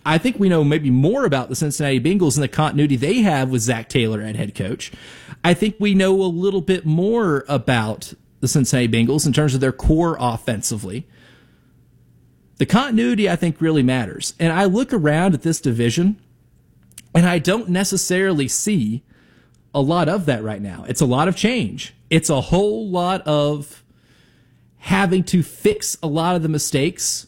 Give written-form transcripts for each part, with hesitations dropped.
I think we know maybe more about the Cincinnati Bengals and the continuity they have with Zach Taylor at head coach. I think we know a little bit more about the Cincinnati Bengals in terms of their core offensively. The continuity, I think, really matters. And I look around at this division, and I don't necessarily see a lot of that right now. It's a lot of change. It's a whole lot of having to fix a lot of the mistakes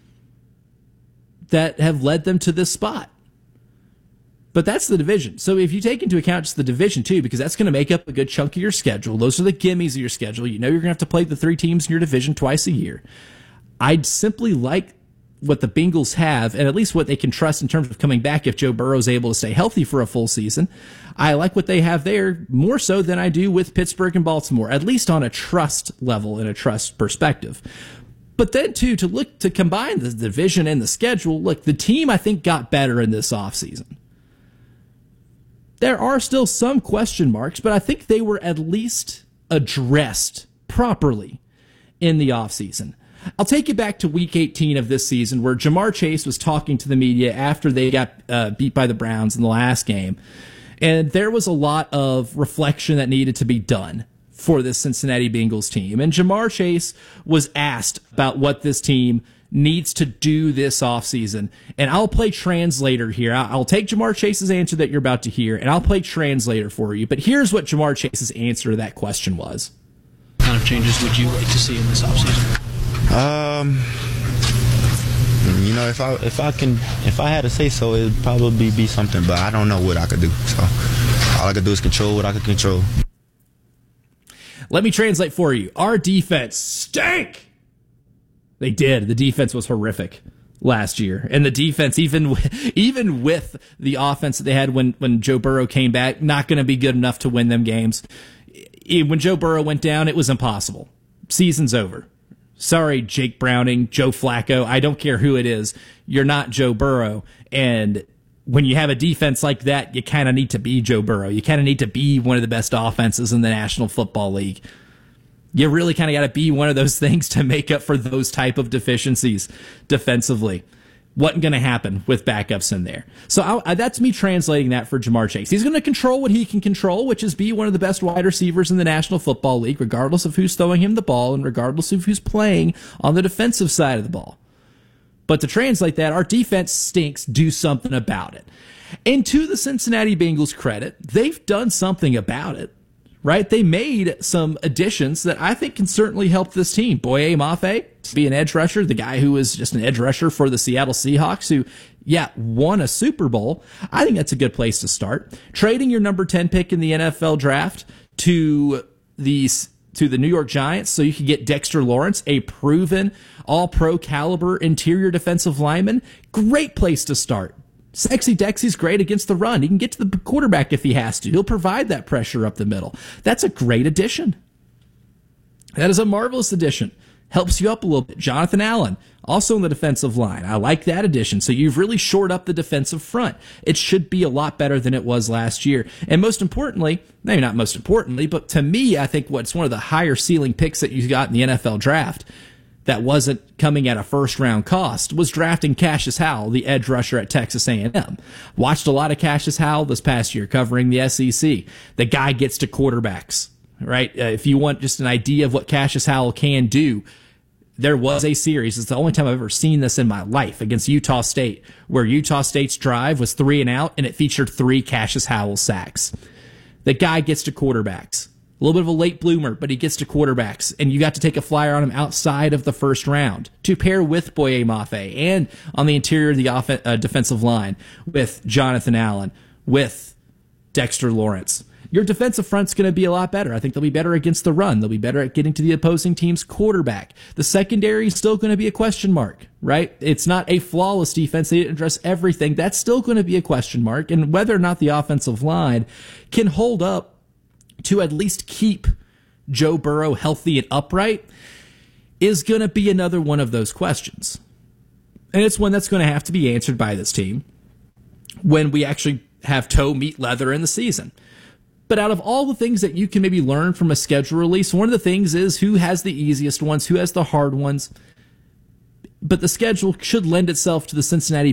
that have led them to this spot. But that's the division. So if you take into account just the division too, because that's going to make up a good chunk of your schedule, those are the gimmies of your schedule. You know you're going to have to play the 3 teams in your division twice a year. I'd simply like what the Bengals have, and at least what they can trust in terms of coming back if Joe Burrow is able to stay healthy for a full season. I like what they have there more so than I do with Pittsburgh and Baltimore, at least on a trust level and a trust perspective. But then, too, to combine the division and the schedule, look, the team, I think, got better in this offseason. There are still some question marks, but I think they were at least addressed properly in the offseason. I'll take you back to Week 18 of this season, where Ja'Marr Chase was talking to the media after they got beat by the Browns in the last game. And there was a lot of reflection that needed to be done for this Cincinnati Bengals team. And Ja'Marr Chase was asked about what this team needs to do this offseason. And I'll play translator here. I'll take Ja'Marr Chase's answer that you're about to hear, and I'll play translator for you. But here's what Ja'Marr Chase's answer to that question was. What kind of changes would you like to see in this offseason? If I had to say so, it'd probably be something, but I don't know what I could do. So all I could do is control what I could control. Let me translate for you. Our defense stank. They did. The defense was horrific last year. And the defense, even with the offense that they had when Joe Burrow came back, not going to be good enough to win them games. When Joe Burrow went down, it was impossible. Season's over. Sorry, Jake Browning, Joe Flacco. I don't care who it is. You're not Joe Burrow. And when you have a defense like that, you kind of need to be Joe Burrow. You kind of need to be one of the best offenses in the National Football League. You really kind of got to be one of those things to make up for those type of deficiencies defensively. Wasn't going to happen with backups in there. So that's me translating that for Ja'Marr Chase. He's going to control what he can control, which is be one of the best wide receivers in the National Football League, regardless of who's throwing him the ball and regardless of who's playing on the defensive side of the ball. But to translate that, our defense stinks. Do something about it. And to the Cincinnati Bengals' credit, they've done something about it. Right? They made some additions that I think can certainly help this team. Boye Mafe, to be an edge rusher, the guy who was just an edge rusher for the Seattle Seahawks, who, won a Super Bowl. I think that's a good place to start. Trading your number 10 pick in the NFL draft to the New York Giants so you can get Dexter Lawrence, a proven all-pro caliber interior defensive lineman. Great place to start. Sexy Dexy's great against the run. He can get to the quarterback if he has to. He'll provide that pressure up the middle. That's a great addition. That is a marvelous addition. Helps you up a little bit. Jonathan Allen, also on the defensive line. I like that addition. So you've really shored up the defensive front. It should be a lot better than it was last year. And most importantly, maybe not most importantly, but to me, I think what's one of the higher ceiling picks that you got in the NFL draft that wasn't coming at a first-round cost was drafting Cassius Howell, the edge rusher at Texas A&M. Watched a lot of Cassius Howell this past year covering the SEC. The guy gets to quarterbacks, right? If you want just an idea of what Cassius Howell can do, there was a series. It's the only time I've ever seen this in my life against Utah State, where Utah State's drive was 3 and out, and it featured 3 Cassius Howell sacks. The guy gets to quarterbacks. A little bit of a late bloomer, but he gets to quarterbacks, and you got to take a flyer on him outside of the first round to pair with Boye Mafe and on the interior of the defensive line with Jonathan Allen, with Dexter Lawrence. Your defensive front's going to be a lot better. I think they'll be better against the run. They'll be better at getting to the opposing team's quarterback. The secondary is still going to be a question mark, right? It's not a flawless defense. They didn't address everything. That's still going to be a question mark, and whether or not the offensive line can hold up to at least keep Joe Burrow healthy and upright is going to be another one of those questions. And it's one that's going to have to be answered by this team when we actually have toe meet leather in the season. But out of all the things that you can maybe learn from a schedule release, one of the things is who has the easiest ones, who has the hard ones. But the schedule should lend itself to the Cincinnati